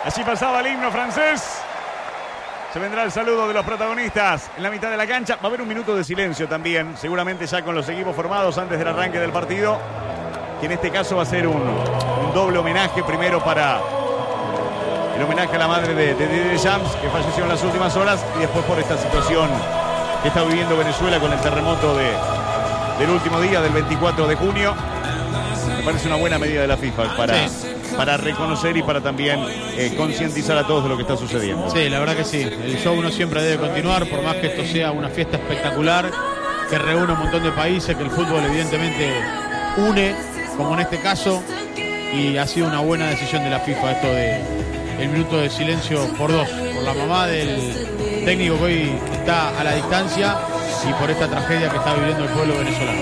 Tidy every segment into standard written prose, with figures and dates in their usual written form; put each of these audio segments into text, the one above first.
Así pasaba el himno francés. Se vendrá el saludo de los protagonistas en la mitad de la cancha. Va a haber un minuto de silencio también, seguramente ya con los equipos formados antes del arranque del partido, que en este caso va a ser un doble homenaje. Primero para el homenaje a la madre de Didier Deschamps, que falleció en las últimas horas, y después por esta situación que está viviendo Venezuela con el terremoto del último día, del 24 de junio. Me parece una buena medida de la FIFA para reconocer y para también concientizar a todos de lo que está sucediendo. Sí, la verdad que sí. El show no siempre debe continuar, por más que esto sea una fiesta espectacular, que reúne un montón de países, que el fútbol evidentemente une, como en este caso, y ha sido una buena decisión de la FIFA esto de el minuto de silencio por dos, por la mamá del técnico que hoy está a la distancia y por esta tragedia que está viviendo el pueblo venezolano.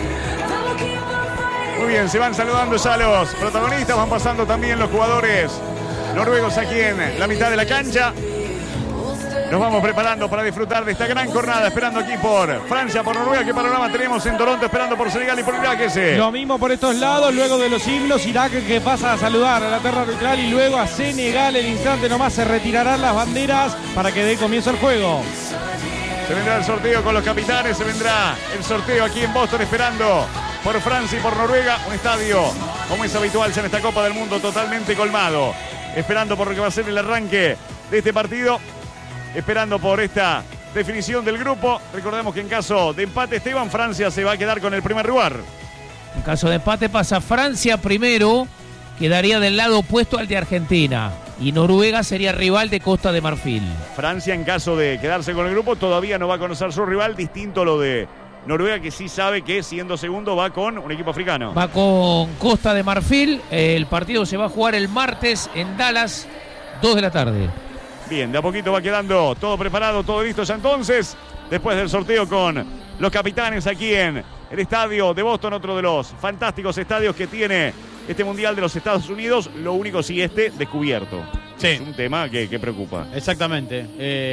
Muy bien, se van saludando ya los protagonistas, van pasando también los jugadores noruegos aquí en la mitad de la cancha. Nos vamos preparando para disfrutar de esta gran jornada, esperando aquí por Francia, por Noruega. ¿Qué panorama tenemos en Toronto? Esperando por Senegal y por Irak ese. Lo mismo por estos lados, luego de los himnos, Irak que pasa a saludar a la tierra arbitral y luego a Senegal. El instante nomás se retirarán las banderas para que dé comienzo el juego. Se vendrá el sorteo con los capitanes, se vendrá el sorteo aquí en Boston, esperando por Francia y por Noruega. Un estadio, como es habitual en esta Copa del Mundo, totalmente colmado. Esperando por lo que va a ser el arranque de este partido. Esperando por esta definición del grupo. Recordemos que en caso de empate, Esteban, Francia se va a quedar con el primer lugar. En caso de empate pasa Francia primero, quedaría del lado opuesto al de Argentina. Y Noruega sería rival de Costa de Marfil. Francia, en caso de quedarse con el grupo, todavía no va a conocer su rival, distinto a lo de Noruega, que sí sabe que siendo segundo va con un equipo africano. Va con Costa de Marfil. El partido se va a jugar el martes en Dallas, 2 de la tarde. Bien, de a poquito va quedando todo preparado, todo listo ya entonces. Después del sorteo con los capitanes aquí en el estadio de Boston, otro de los fantásticos estadios que tiene este Mundial de los Estados Unidos. Lo único sí, descubierto. Sí. Es un tema que preocupa. Exactamente.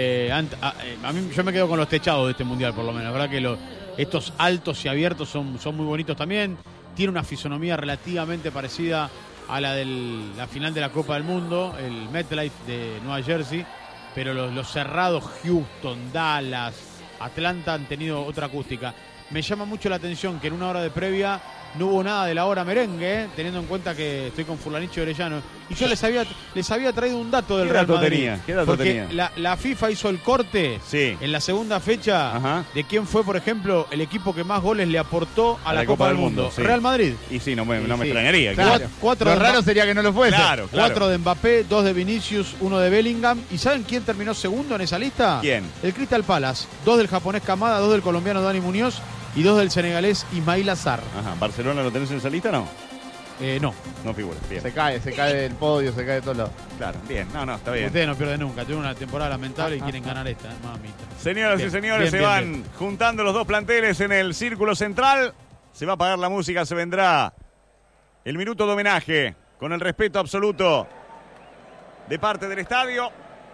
A mí yo me quedo con los techados de este Mundial, por lo menos. La verdad que estos altos y abiertos son muy bonitos también. Tiene una fisonomía relativamente parecida a la de la final de la Copa del Mundo, el MetLife de Nueva Jersey, pero los cerrados Houston, Dallas, Atlanta han tenido otra acústica. Me llama mucho la atención que en una hora de previa no hubo nada de la hora merengue, teniendo en cuenta que estoy con Fulanicho Orellano. Y yo les había traído un dato del Real Madrid. ¿Qué dato porque tenía? La FIFA hizo el corte en la segunda fecha de quién fue, por ejemplo, el equipo que más goles le aportó a la Copa del Mundo. Sí. Real Madrid. Y sí, no me extrañaría. Claro. Lo raro sería que no lo fuese. Claro. 4 de Mbappé, 2 de Vinicius, 1 de Bellingham. ¿Y saben quién terminó segundo en esa lista? ¿Quién? El Crystal Palace. 2 del japonés Kamada, 2 del colombiano Dani Muñoz y 2 del senegalés Ismail Azar. Ajá. ¿Barcelona lo tenés en esa lista o no? No. No figura. Bien. Se cae del podio, se cae de todos lados. Claro, bien. No, está bien. Ustedes no pierden nunca. Tienen una temporada lamentable y quieren ganar esta, mamita. Señoras y señores, se van juntando los dos planteles en el círculo central. Se va a apagar la música, se vendrá el minuto de homenaje con el respeto absoluto de parte del estadio.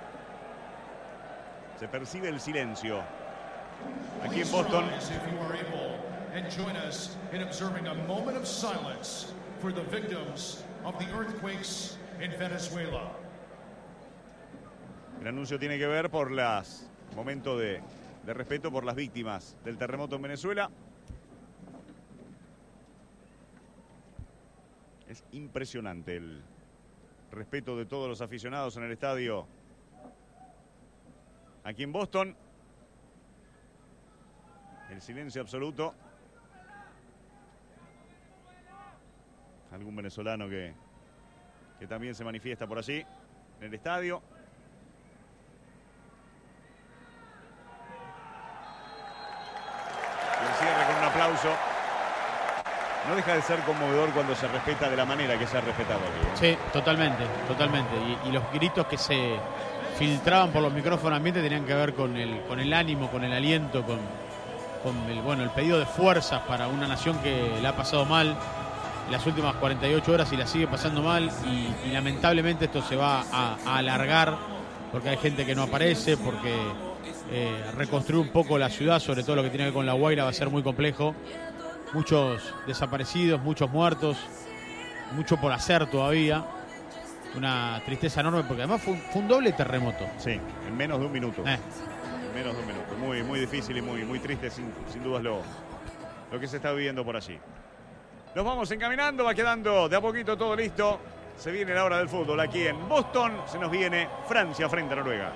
Se percibe el silencio aquí en Boston. El anuncio tiene que ver por los momentos de respeto por las víctimas del terremoto en Venezuela. Es impresionante el respeto de todos los aficionados en el estadio aquí en Boston. El silencio absoluto. Algún venezolano que también se manifiesta por allí en el estadio. Y el cierre con un aplauso. No deja de ser conmovedor cuando se respeta de la manera que se ha respetado aquí, ¿eh? Sí, totalmente. Y los gritos que se filtraban por los micrófonos ambientes tenían que ver con el ánimo, con el aliento, con el pedido de fuerzas para una nación que la ha pasado mal las últimas 48 horas y la sigue pasando mal y lamentablemente esto se va a alargar porque hay gente que no aparece, porque reconstruir un poco la ciudad, sobre todo lo que tiene que ver con La Guaira, va a ser muy complejo. Muchos desaparecidos, muchos muertos, mucho por hacer todavía. una tristeza enorme porque además fue un doble terremoto. Sí, en menos de un minuto. En menos de un minuto. Muy, muy difícil y muy triste, sin dudas, lo que se está viviendo por allí. Nos vamos encaminando, va quedando de a poquito todo listo. Se viene la hora del fútbol aquí en Boston. Se nos viene Francia frente a Noruega.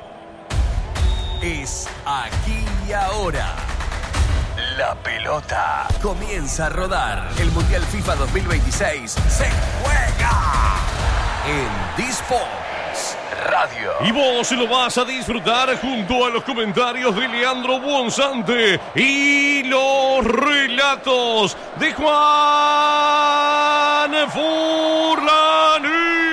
Es aquí y ahora. La pelota comienza a rodar. El Mundial FIFA 2026 se juega en D-Sports Radio. Y vos lo vas a disfrutar junto a los comentarios de Leandro Buonsante y los relatos de Juan Furlani.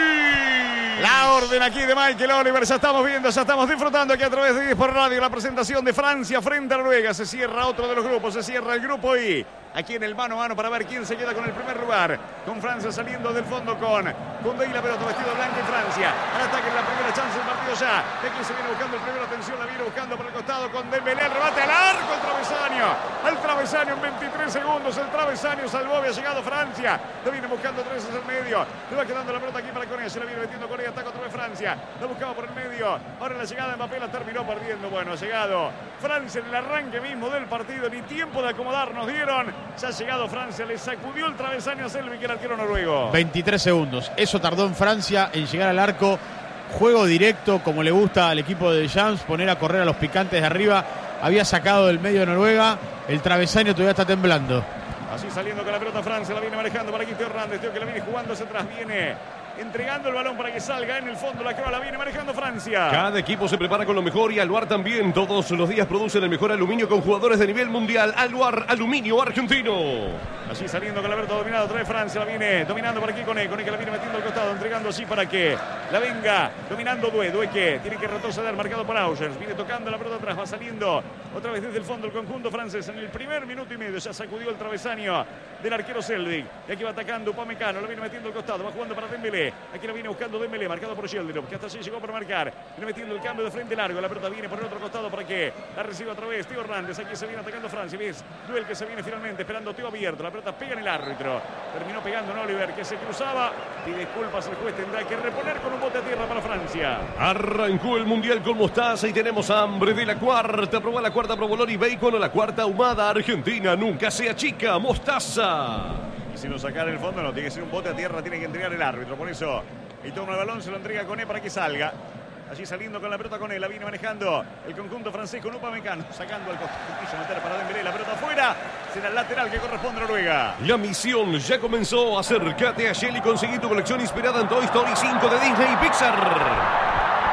La orden aquí de Michael Oliver, ya estamos viendo, ya estamos disfrutando aquí a través de D-Sports Radio la presentación de Francia frente a Noruega. Se cierra otro de los grupos, se cierra el grupo I. Aquí en el mano a mano para ver quién se queda con el primer lugar. Con Francia saliendo del fondo con Koundé y la pelota, vestido blanco en Francia. Al ataque en la primera chance del partido ya. De quien se viene buscando el primero, atención, la viene buscando por el costado con Dembélé. El remate al arco, el travesaño. Al travesaño en 23 segundos. El travesaño salvó, había llegado Francia. Lo viene buscando tres en el medio. Le va quedando la pelota aquí para Koné. Se la viene metiendo Koné. Ataca otra vez Francia. La buscaba por el medio. Ahora la llegada de Mbappé la terminó perdiendo. Bueno, ha llegado Francia en el arranque mismo del partido. Ni tiempo de acomodar nos dieron. Ya ha llegado Francia. Le sacudió el travesaño a Selvig, el arquero noruego. 23 segundos. Eso tardó en Francia en llegar al arco. Juego directo, como le gusta al equipo de Deschamps, poner a correr a los picantes de arriba. Había sacado del medio de Noruega. El travesaño todavía está temblando. Así saliendo con la pelota Francia, la viene manejando para aquí Teo Hernández. Teo que la viene jugando hacia atrás, viene entregando el balón para que salga en el fondo. La croa la viene manejando Francia. Cada equipo se prepara con lo mejor y Aluar también. Todos los días producen el mejor aluminio con jugadores de nivel mundial. Aluar, aluminio argentino. Así saliendo con la pelota dominada otra vez Francia, la viene dominando por aquí Koné que la viene metiendo al costado, entregando así para que la venga dominando Due que tiene que retroceder, marcado por Auschers, viene tocando la pelota atrás, va saliendo otra vez desde el fondo el conjunto francés en el primer minuto y medio, ya sacudió el travesaño del arquero Selvig, y aquí va atacando Upamecano, lo viene metiendo al costado, va jugando para Dembélé, aquí la viene buscando Dembélé, marcado por Sheldon, que hasta allí llegó para marcar, viene metiendo el cambio de frente largo, la pelota viene por el otro costado para que la reciba otra vez Teo Hernández, aquí se viene atacando Francia, ves, Duel que se viene finalmente, esperando Teo abierto, la pelota pega en el árbitro, terminó pegando en Oliver que se cruzaba, pide disculpas el juez, tendrá que reponer con un bote a tierra para Francia. Arrancó el Mundial con mostaza y tenemos hambre de la cuarta, probá la cuarta provolone y bacon o la cuarta ahumada argentina, nunca se achica, mostaza. Y si lo sacara en el fondo no, tiene que ser un bote a tierra, tiene que entregar el árbitro, por eso y toma el balón, se lo entrega a Koné para que salga. Allí saliendo con la pelota con él, la viene manejando el conjunto francés con Upamecano, sacando al costado, meter para Dembélé, la pelota afuera, será el lateral que corresponde a Noruega. La misión ya comenzó, acércate a Shell y conseguí tu colección inspirada en Toy Story 5 de Disney y Pixar.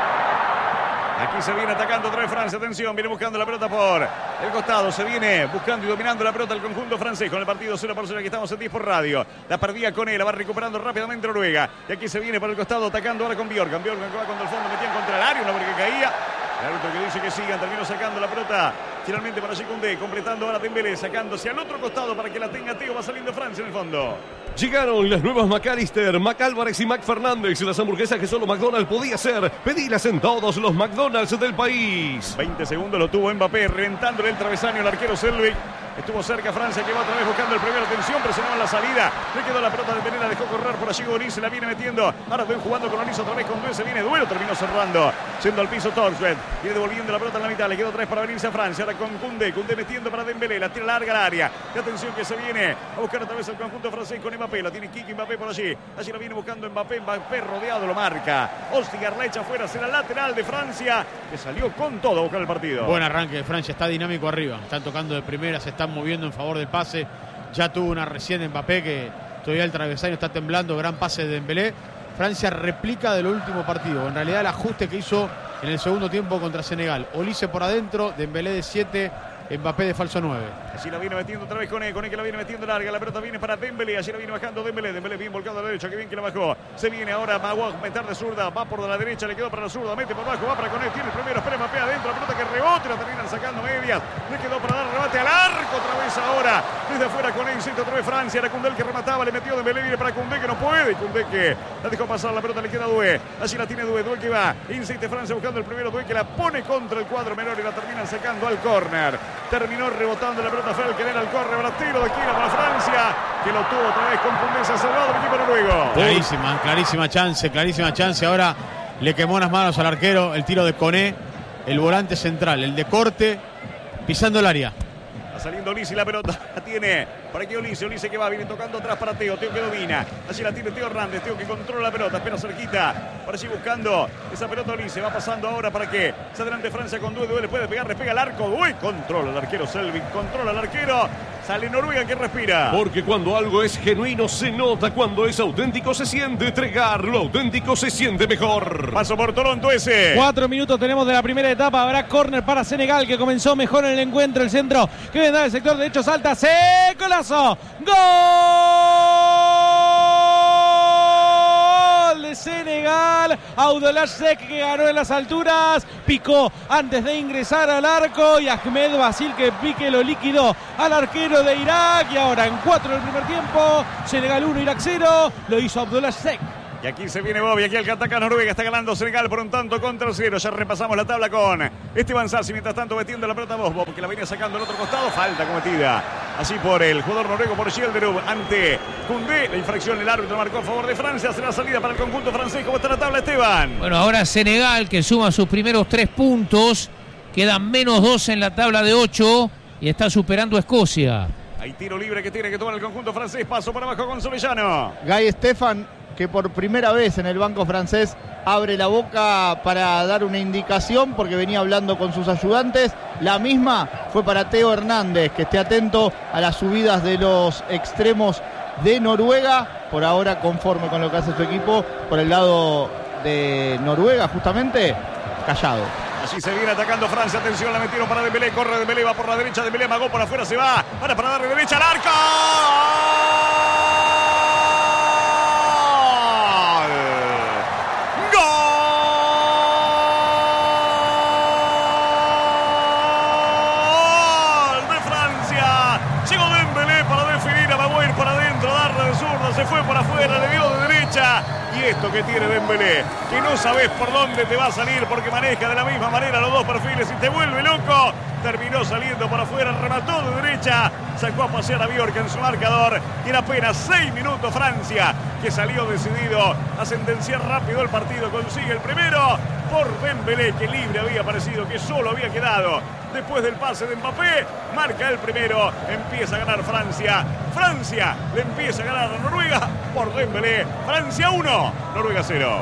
Aquí se viene atacando otra vez Francia, atención, viene buscando la pelota por el costado, se viene buscando y dominando la pelota el conjunto francés con el partido 0-0, aquí estamos en D-Sports Radio. La perdía con él, la va recuperando rápidamente Noruega. Y aquí se viene por el costado atacando ahora con Bjorkan. Bjorkan que va contra el fondo, metían contra el área, una vez que caía. El árbitro que dice que sigan, terminó sacando la pelota finalmente para Koundé, completando ahora Dembélé, sacándose al otro costado para que la tenga Teo, va saliendo Francia en el fondo. Llegaron las nuevas McAllister, McAlvarez y McFernández, las hamburguesas que solo McDonald's podía hacer. Pedilas en todos los McDonald's del país. 20 segundos lo tuvo Mbappé, reventándole el travesaño al arquero Selvig. Estuvo cerca Francia, que va otra vez buscando el primero. Atención, presionó en la salida. Le quedó la pelota de Dembélé, dejó correr por allí Goris, se la viene metiendo. Ahora ven jugando con Onis otra vez con Due, se viene Duelo, terminó cerrando. Siendo al piso Torsved. Viene devolviendo la pelota en la mitad, le quedó 3 para venirse a Francia. Ahora con Koundé metiendo para Dembélé, la tira larga al área. Y atención que se viene a buscar otra vez el conjunto francés con Mbappé. La tiene Kiki Mbappé por allí. Allí la viene buscando Mbappé rodeado, lo marca. Ostigar la echa afuera, será lateral de Francia, que salió con todo a buscar el partido. Buen arranque de Francia, está dinámico arriba. Están tocando de primera, se están moviendo en favor del pase. Ya tuvo una recién Mbappé que todavía el travesaño está temblando. Gran pase de Dembélé. Francia replica del último partido. En realidad el ajuste que hizo en el segundo tiempo contra Senegal. Olise por adentro, Dembélé de 7, Mbappé de falso 9. Así la viene metiendo otra vez Koné que la viene metiendo larga. La pelota viene para Dembélé. Allí la viene bajando Dembélé bien volcado a la derecha. Que bien que la bajó. Se viene ahora Maguire, meter de zurda. Va por la derecha, le quedó para la zurda. Mete por abajo, va para Koné. Tiene el primero, espera Mbappé adentro. La pelota que rebote, la terminan sacando medias. Le quedó para dar remate al arco otra vez ahora. Desde afuera Koné, insiste otra vez Francia. Era Koundé el que remataba, le metió Dembélé. Viene para Koundé que no puede. Koundé que la dejó pasar. La pelota le queda a Due. Allí la tiene Due que va. Insiste Francia buscando el primero. Due que la pone contra el cuadro menor y la terminan sacando al córner. terminó rebotando la pelota Felker, al corre, ahora tiro de esquina para Francia, que lo tuvo otra vez con Pundense salvado el equipo noruego. Clarísima chance. Ahora le quemó las manos al arquero el tiro de Koné, el volante central, el de corte, pisando el área. Va saliendo Olise y la pelota la tiene para que Olise que va, viene tocando atrás para Teo que domina. Allí la tiene Teo Hernández, Teo que controla la pelota, espera cerquita, para allí buscando esa pelota Olise, va pasando ahora para que se adelante Francia con Due, puede pegar, le pega al arco, controla el arquero Selvig, controla el arquero, sale Noruega que respira. Porque cuando algo es genuino se nota, cuando es auténtico se siente entregar, lo auténtico se siente mejor. Paso por Toronto ese. 4 minutos tenemos de la primera etapa. Habrá córner para Senegal, que comenzó mejor en el encuentro. El centro que vendrá del sector derecho, salta, golazo, gol de Senegal. Abdullah Seck, que ganó en las alturas, picó antes de ingresar al arco, y Ahmed Basil, que pique, lo liquidó al arquero de Irak. Y ahora en 4 del primer tiempo, Senegal 1, Irak 0, lo hizo Abdullah Seck. Y aquí se viene Bobby, aquí el que ataca Noruega, está ganando Senegal por un tanto contra 0. Ya repasamos la tabla con Esteban Sassi, mientras tanto metiendo la pelota a Bob, que la venía sacando al otro costado, falta cometida así por el jugador noruego, por Schjelderup, ante Koundé. La infracción, el árbitro marcó a favor de Francia, será salida para el conjunto francés. ¿Cómo está la tabla, Esteban? Bueno, ahora Senegal, que suma sus primeros 3 puntos, quedan menos 2 en la tabla de 8 y está superando a Escocia. Hay tiro libre que tiene que tomar el conjunto francés, paso para abajo con Solellano. Guy Stefan, que por primera vez en el banco francés abre la boca para dar una indicación, porque venía hablando con sus ayudantes. La misma fue para Teo Hernández, que esté atento a las subidas de los extremos de Noruega. Por ahora conforme con lo que hace su equipo. Por el lado de Noruega, justamente, callado. Así se viene atacando Francia, atención, la metieron para Dembélé, corre Dembélé, va por la derecha, Dembélé amagó por afuera, se va, para darle derecha al arco. Se fue por afuera, le dio de derecha. Y esto que tiene Dembélé, que no sabes por dónde te va a salir, porque maneja de la misma manera los dos perfiles y te vuelve loco. Terminó saliendo por afuera, remató de derecha, sacó a pasear a Bjork en su marcador. Y en apenas 6 minutos Francia, que salió decidido a sentenciar rápido el partido, consigue el primero por Dembélé, que libre había aparecido, que solo había quedado después del pase de Mbappé. Marca el primero, empieza a ganar Francia. Francia le empieza a ganar a Noruega por Dembélé. Francia 1, Noruega 0.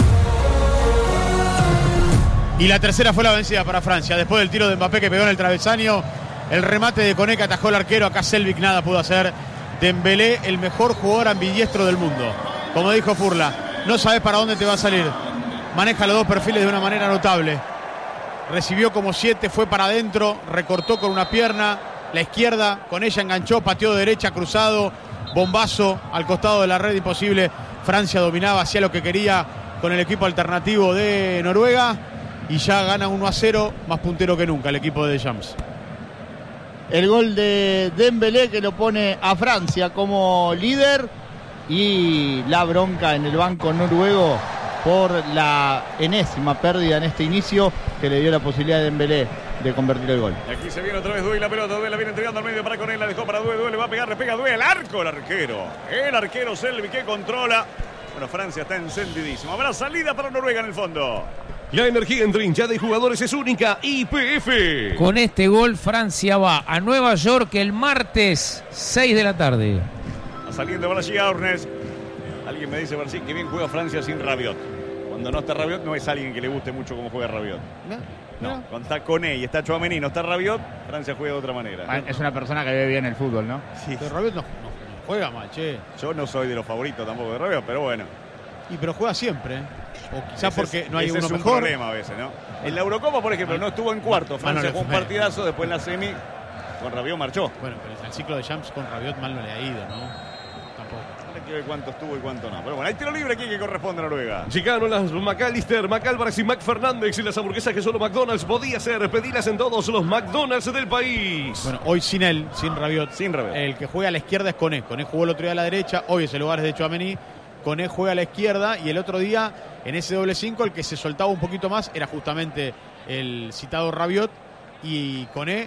Y la tercera fue la vencida para Francia. Después del tiro de Mbappé que pegó en el travesaño, el remate de Koné que atajó el arquero. Acá Selvig nada pudo hacer. Dembélé, el mejor jugador ambidiestro del mundo. Como dijo Furla, no sabes para dónde te va a salir. Maneja los dos perfiles de una manera notable. Recibió como 7, fue para adentro, recortó con una pierna, la izquierda, con ella enganchó, pateó de derecha, cruzado, bombazo al costado de la red, imposible. Francia dominaba, hacía lo que quería con el equipo alternativo de Noruega y ya gana 1-0, más puntero que nunca el equipo de Deschamps. El gol de Dembélé, que lo pone a Francia como líder, y la bronca en el banco noruego por la enésima pérdida en este inicio, que le dio la posibilidad a Dembélé de convertir el gol. Y aquí se viene otra vez Due, la pelota, Due la viene entregando al medio para Koné, la dejó para Due, Due le va a pegar, le pega Due, el arco, el arquero Selvig que controla. Bueno, Francia está encendidísimo. Habrá salida para Noruega en el fondo. La energía en trincha de jugadores es única. YPF. Con este gol Francia va a Nueva York el martes 6 de la tarde. Va saliendo para allí Aurnes. Alguien me dice, Brasil, que bien juega Francia sin Rabiot. Cuando no está Rabiot no es alguien que le guste mucho cómo juega Rabiot. No, cuando está Koné y está Tchouaméni, no está Rabiot, Francia juega de otra manera. Es una persona que ve bien el fútbol, ¿no? Sí. Pero Rabiot no juega mal, che. Yo no soy de los favoritos tampoco de Rabiot, pero bueno. Pero juega siempre. O quizás porque no hay uno es un mejor. problema a veces, ¿no? En la Eurocopa, por ejemplo, no estuvo en cuarto. Francia jugó un partidazo, después en la semi con Rabiot marchó. Bueno, pero el ciclo de Champs con Rabiot mal no le ha ido, ¿no? Tampoco. Hay que ver cuánto estuvo y cuánto no. Pero bueno, hay tiro libre aquí que corresponde a Noruega. Llegaron las McAllister, McAlvarez y McFernández y las hamburguesas que solo McDonald's podía hacer. Pedilas en todos los McDonald's del país. Bueno, hoy sin él, sin Rabiot. Sin Rabiot. El que juega a la izquierda es Koné. Koné jugó el otro día a la derecha, hoy ese lugar es de Tchouaméni. Koné juega a la izquierda y el otro día en ese doble 5 el que se soltaba un poquito más era justamente el citado Rabiot, y Koné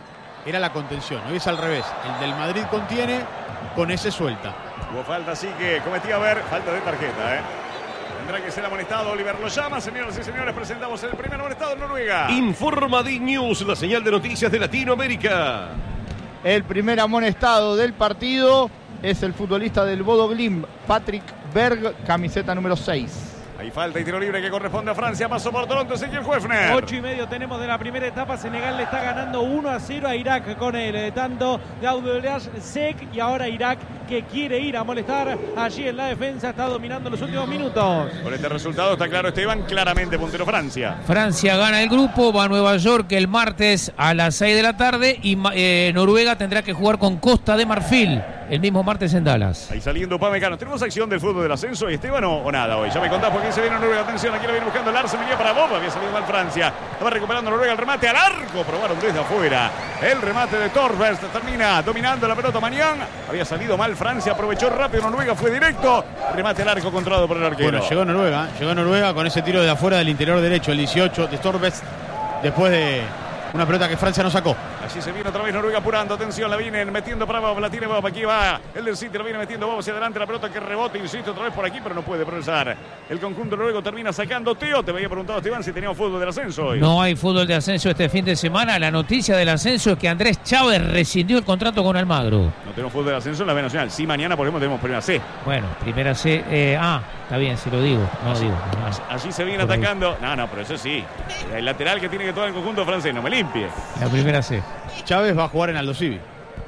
era la contención. Hoy es al revés. El del Madrid contiene, con ese suelta. Hubo falta, así que cometía falta de tarjeta, Tendrá que ser amonestado. Oliver lo llama. Señoras y señores, presentamos el primer amonestado en Noruega. Informa D-News, la señal de noticias de Latinoamérica. El primer amonestado del partido es el futbolista del Bodo Glimt, Patrick Berg, camiseta número 6. Hay falta y tiro libre que corresponde a Francia. Pasó por Toronto, Ezequiel Huefner. 8:30 tenemos de la primera etapa. Senegal le está ganando 1-0 a Irak con el tanto de Abdelaziz Sek. Y ahora Irak, que quiere ir a molestar allí en la defensa, está dominando los últimos minutos. Con este resultado está claro, Esteban, claramente puntero Francia. Francia gana el grupo, va a Nueva York el martes a las 6 de la tarde y Noruega tendrá que jugar con Costa de Marfil el mismo martes en Dallas. Ahí saliendo Upamecano. ¿Tenemos acción del fútbol del ascenso, Esteban, o nada hoy? Ya me contás por qué se viene Noruega. Atención, aquí lo viene buscando Larsen, venía para Bob, había salido mal Francia. Estaba recuperando Noruega el remate al arco. Probaron desde afuera. El remate de Torvers termina dominando la pelota Mañán. Había salido mal Francia, aprovechó rápido Noruega, fue directo. Remate al arco controlado por el arquero. Bueno, llegó Noruega con ese tiro de afuera del interior derecho, el 18 de Torvers, después de una pelota que Francia no sacó. Allí se viene otra vez Noruega apurando. Atención, la vienen metiendo para Bob. La tiene Bob. Aquí va el del City. La viene metiendo Bob hacia adelante. La pelota que rebote. Insiste otra vez por aquí, pero no puede progresar. El conjunto noruego termina sacando. Teo, te había preguntado, Esteban, si teníamos fútbol del ascenso hoy. No hay fútbol de ascenso este fin de semana. La noticia del ascenso es que Andrés Chávez rescindió el contrato con Almagro. No tenemos fútbol del ascenso en la B Nacional. Sí, mañana, por ejemplo, tenemos Primera C. Bueno, Primera C. Está bien, si lo digo. No lo digo. Allí se viene atacando. No, pero eso sí. El lateral que tiene que tomar el conjunto francés. No me limpie. La Primera C. Chávez va a jugar en Aldo Civi.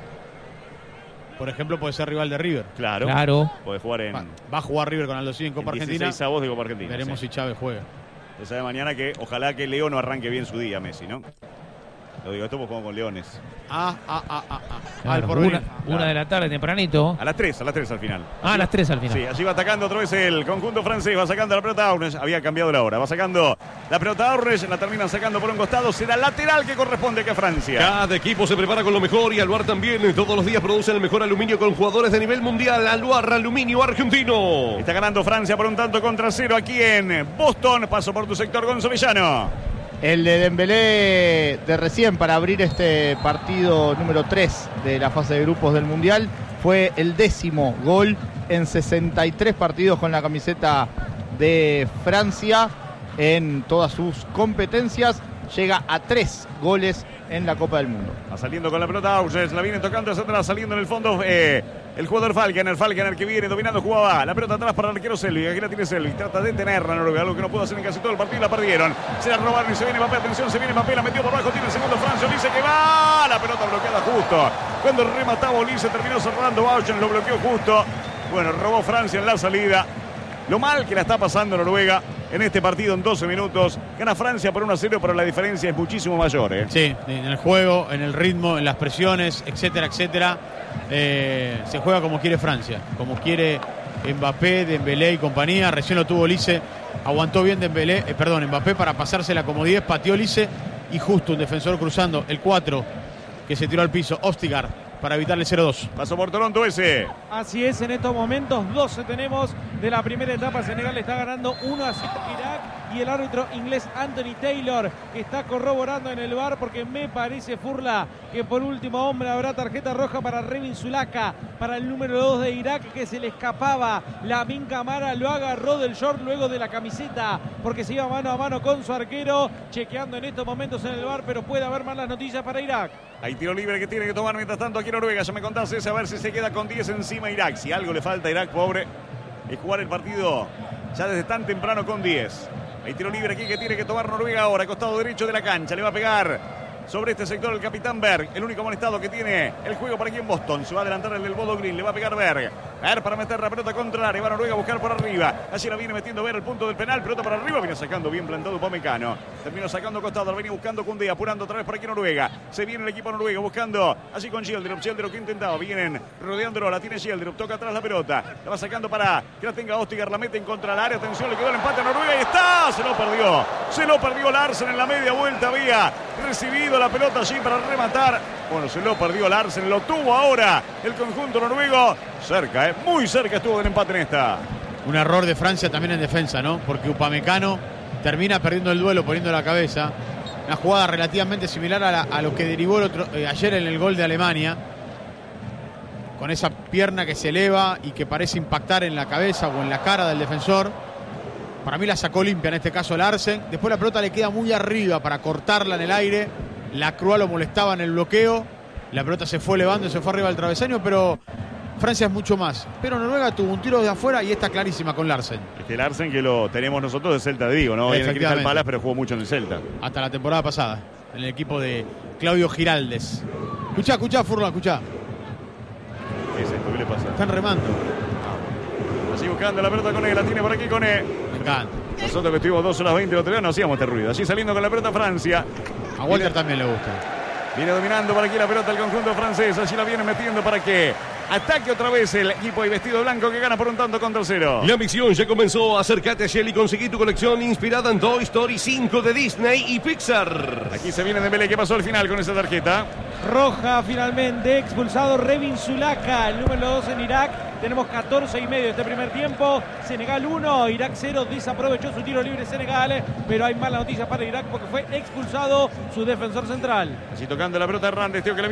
Por ejemplo, puede ser rival de River. Claro. Puede jugar en... Va a jugar River con Aldo Civi en Copa Argentina. 16 avos de Copa Argentina. Veremos si Chávez juega. Se sabe mañana que ojalá que Leo no arranque bien su día, Messi, ¿no? Lo digo, esto pues jugamos con Leones. Claro, una de la tarde, tempranito. A las 3 al final. A las 3 al final. Sí, allí va atacando otra vez el conjunto francés. Va sacando la pelota Aurnes. Había cambiado la hora. Va sacando la pelota Aurnes. La terminan sacando por un costado. Será lateral que corresponde que Francia. Cada equipo se prepara con lo mejor y Aluar también. Todos los días producen el mejor aluminio con jugadores de nivel mundial. Aluar, aluminio argentino. Está ganando Francia por un tanto contra 0 aquí en Boston. Paso por tu sector, Gonzo Villano. El de Dembélé de recién para abrir este partido número 3 de la fase de grupos del Mundial fue el 10º gol en 63 partidos con la camiseta de Francia en todas sus competencias. Llega a 3 goles en la Copa del Mundo. Va saliendo con la pelota Auges, la viene tocando hacia atrás, saliendo en el fondo el jugador Falkener que viene dominando, jugaba la pelota atrás para el arquero Selvi. Aquí la tiene Selvi, trata de tenerla Noruega, algo que no pudo hacer en casi todo el partido, la perdieron. Se la robaron y se viene Mbappé, atención, se viene Mbappé, la metió por abajo, tiene el segundo Francia, Olise que va, la pelota bloqueada justo. Cuando remataba Olise terminó cerrando, Bauchen lo bloqueó justo. Bueno, robó Francia en la salida. Lo mal que la está pasando Noruega en este partido en 12 minutos. Gana Francia por 1-0, pero la diferencia es muchísimo mayor. Sí, en el juego, en el ritmo, en las presiones, etcétera, etcétera. Se juega como quiere Francia, como quiere Mbappé, Dembélé y compañía. Recién lo tuvo Olise, aguantó bien Mbappé para pasársela como 10, pateó Olise y justo un defensor cruzando el 4 que se tiró al piso, Ostigar, para evitarle 0-2. Pasó por Toronto ese. Así es, en estos momentos 12 tenemos de la primera etapa. Senegal está ganando 1-0 Irak y el árbitro inglés Anthony Taylor está corroborando en el VAR porque me parece, Furla, que por último hombre habrá tarjeta roja para Revin Zulaka, para el número 2 de Irak, que se le escapaba. Lamin Camara lo agarró del short luego de la camiseta porque se iba mano a mano con su arquero, chequeando en estos momentos en el VAR, pero puede haber malas noticias para Irak. Hay tiro libre que tiene que tomar mientras tanto aquí Noruega. Ya me contaste ese, a ver si se queda con 10 encima Irak. Si algo le falta a Irak, pobre, es jugar el partido ya desde tan temprano con 10. Hay tiro libre aquí que tiene que tomar Noruega ahora, costado derecho de la cancha. Le va a pegar sobre este sector el capitán Berg, el único amonestado que tiene el juego por aquí en Boston. Se va a adelantar el del Bodo Glimt, le va a pegar Berg. Berg para meter la pelota contra el área. Va a Noruega a buscar por arriba. Allí la viene metiendo Berg al punto del penal. Pelota para arriba, viene sacando bien plantado Upamecano. Terminó sacando costado, la viene buscando Koundé, apurando otra vez por aquí Noruega. Se viene el equipo noruego buscando allí con Schjelderup. Schjelderup que intentaba, vienen rodeándolo, la tiene Schjelderup, toca atrás la pelota. La va sacando para que la tenga Ostigar, la mete en contra del área. Atención, le quedó el empate a Noruega y está. Se lo perdió Larsen en la media vuelta. Había recibido la pelota allí para rematar. Bueno, se lo perdió Larsen, lo tuvo ahora el conjunto noruego. Cerca, muy cerca estuvo del empate en esta. Un error de Francia también en defensa, ¿no? Porque Upamecano termina perdiendo el duelo, poniendo la cabeza. Una jugada relativamente similar a lo que derivó ayer en el gol de Alemania. Con esa pierna que se eleva y que parece impactar en la cabeza o en la cara del defensor. Para mí la sacó limpia en este caso Larsen. Después la pelota le queda muy arriba para cortarla en el aire. La Crua lo molestaba en el bloqueo. La pelota se fue elevando y se fue arriba del travesaño, pero Francia es mucho más. Pero Noruega tuvo un tiro de afuera y está clarísima con Larsen. Este Larsen que lo tenemos nosotros de Celta de Vigo, ¿no? Viene en el Crystal Palace, pero jugó mucho en el Celta. Hasta la temporada pasada, en el equipo de Claudio Giraldes. Escuchá, Furlan, escuchá. ¿Qué es esto? ¿Qué le pasa? Están remando. Así buscando la pelota Coné, la tiene por aquí Coné. Me encanta. Nosotros que estuvimos 2 horas 20 el otro día no hacíamos este ruido. Allí saliendo con la pelota Francia. A Walter también le gusta. Viene dominando por aquí la pelota el conjunto francés. Allí la viene metiendo para que ataque otra vez el equipo y vestido blanco que gana por un tanto contra 0. La misión ya comenzó. Acércate a Shell y conseguí tu colección inspirada en Toy Story 5 de Disney y Pixar. Aquí se viene Dembélé. ¿Qué pasó al final con esa tarjeta? Roja finalmente, expulsado Revin Zulaka, el número 2 en Irak. Tenemos 14 y medio de este primer tiempo. Senegal 1, Irak 0. Desaprovechó su tiro libre Senegal, pero hay malas noticias para Irak porque fue expulsado su defensor central. Así tocando la pelota Hernández, tío, que le